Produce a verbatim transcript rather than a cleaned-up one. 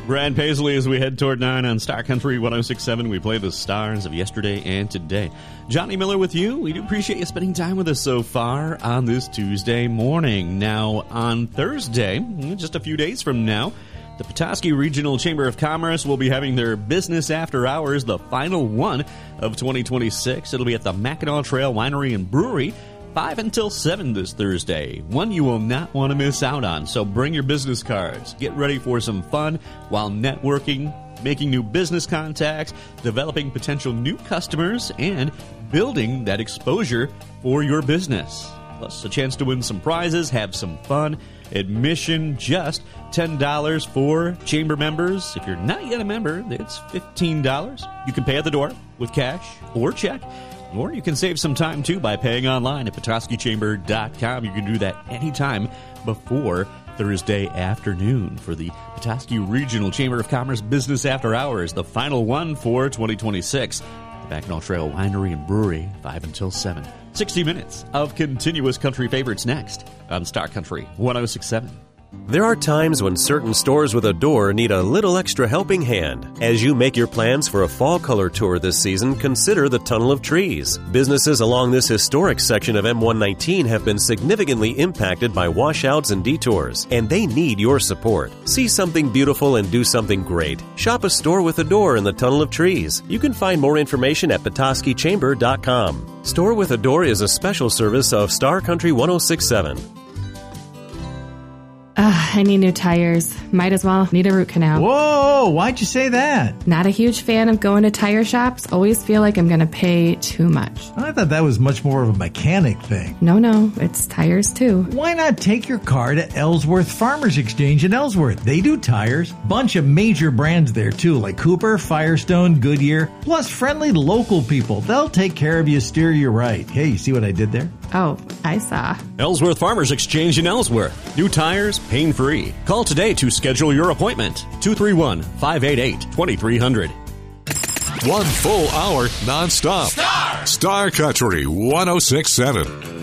Brad Paisley as we head toward nine on Star Country one oh six point seven. We play the stars of yesterday and today. Johnny Miller with you. We do appreciate you spending time with us so far on this Tuesday morning. Now, on Thursday, just a few days from now, the Petoskey Regional Chamber of Commerce will be having their Business After Hours, the final one of twenty twenty-six. It'll be at the Mackinac Trail Winery and Brewery, five until seven this Thursday. One you will not want to miss out on. So bring your business cards. Get ready for some fun while networking, making new business contacts, developing potential new customers, and building that exposure for your business. Plus a chance to win some prizes, have some fun. Admission just ten dollars for chamber members. If you're not yet a member, it's fifteen dollars. You can pay at the door with cash or check. Or you can save some time, too, by paying online at Petoskey Chamber dot com. You can do that anytime before Thursday afternoon for the Petoskey Regional Chamber of Commerce Business After Hours, the final one for twenty twenty-six. The Mackinac Trail Winery and Brewery, five until seven. sixty minutes of continuous country favorites next on Star Country one oh six point seven. There are times when certain stores with a door need a little extra helping hand. As you make your plans for a fall color tour this season, consider the Tunnel of Trees. Businesses along this historic section of M one nineteen have been significantly impacted by washouts and detours, and they need your support. See something beautiful and do something great. Shop a store with a door in the Tunnel of Trees. You can find more information at Petoskey Chamber dot com. Store with a Door is a special service of Star Country one oh six point seven. Uh, I need new tires. Might as well need a root canal. Whoa, why'd you say that? Not a huge fan of going to tire shops. Always feel like I'm going to pay too much. I thought that was much more of a mechanic thing. No, no, it's tires too. Why not take your car to Ellsworth Farmers Exchange in Ellsworth? They do tires. Bunch of major brands there too, like Cooper, Firestone, Goodyear, plus friendly local people. They'll take care of you, steer you right. Hey, you see what I did there? Oh, I saw. Ellsworth Farmers Exchange in Ellsworth. New tires, pain-free. Call today to schedule your appointment. two three one, five eight eight, two three zero zero. One full hour nonstop. Star! Star Country one oh six point seven.